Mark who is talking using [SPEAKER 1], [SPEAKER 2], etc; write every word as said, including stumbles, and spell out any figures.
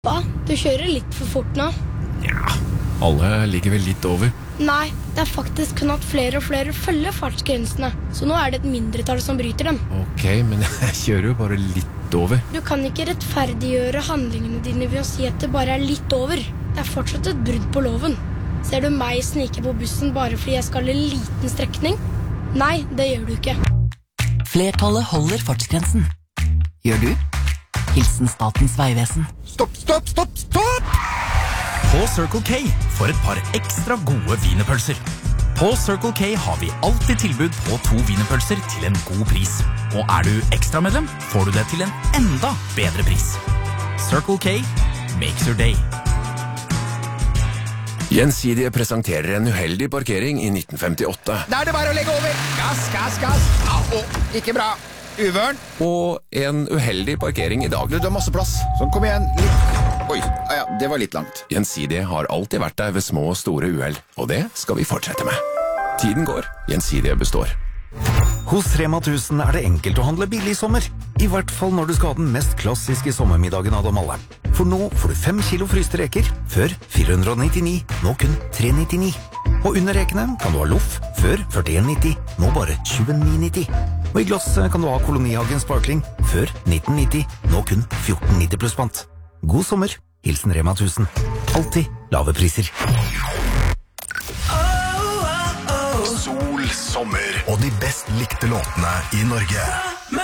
[SPEAKER 1] Hva? Du kjører litt for fort nå.
[SPEAKER 2] Ja, alle ligger vel litt over.
[SPEAKER 1] Nei, det er faktisk kun at flere og flere følger fartsgrensene. Så nå er det et mindretall som bryter dem.
[SPEAKER 2] Ok, men jeg kjører jo bare litt over.
[SPEAKER 1] Du kan ikke rettferdiggjøre handlingene dine ved å si at det bare er litt over. Det er fortsatt et brudd på loven. Ser du meg snike på bussen bare fordi jeg skal en liten strekning? Nei, det gjør du ikke.
[SPEAKER 3] Flertallet holder fartsgrensen. Gjør du? Hilsen Statens vegvesen.
[SPEAKER 4] Stopp, stopp, stopp, stopp!
[SPEAKER 5] På Circle K får et par ekstra gode wienerpølser. På Circle K har vi alltid tilbud på to wienerpølser til en god pris. Og er du ekstramedlem, får du det til en enda bedre pris. Circle K makes your day.
[SPEAKER 2] Gjensidige presenterer en uheldig parkering i nitten femtiåtte.
[SPEAKER 4] Da er det bare å legge over. Gass, gass, gass. Au, ikke bra. Uvørn.
[SPEAKER 2] Og en uheldig parkering i dag.
[SPEAKER 4] Du, du har masse plass. Sånn, kom igjen. Litt. Oi, ah, ja, det var litt langt.
[SPEAKER 2] Gjensidige har alltid vært der ved små og store uheld, og det skal vi fortsette med. Tiden går, Gjensidige består.
[SPEAKER 6] Hos Rema tusen er det enkelt å handle billig i sommer. I hvert fall når du skal ha den mest klassiske sommermiddagen av dem alle. For nå får du fem kilo fryste reker, før fire hundre nittini, nå kun tre nittini. Og under rekene kan du ha loff, før førtien nitti, nå bare tjueni nitti. Og i glass kan du ha Kolonihagen Sparkling, før nitten nitti, nå kun fjorten nitti pluss pant. God sommer, hilsen Rema tusen. Alltid lave priser.
[SPEAKER 7] Sol, sommer og de best likte låtene i Norge.